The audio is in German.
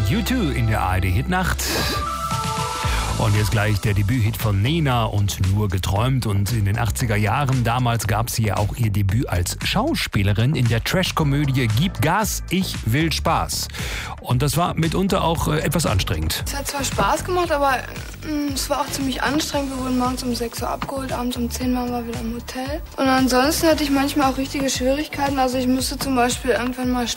U2 in der ARD-Hitnacht. Und jetzt gleich der Debüthit von Nena und Nur geträumt. Und in den 80er Jahren, damals gab sie ja auch ihr Debüt als Schauspielerin in der Trash-Komödie Gib Gas, ich will Spaß. Und das war mitunter auch etwas anstrengend. Es hat zwar Spaß gemacht, aber es war auch ziemlich anstrengend. Wir wurden morgens um 6 Uhr abgeholt, abends um 10 waren wir wieder im Hotel. Und ansonsten hatte ich manchmal auch richtige Schwierigkeiten. Also ich musste zum Beispiel irgendwann mal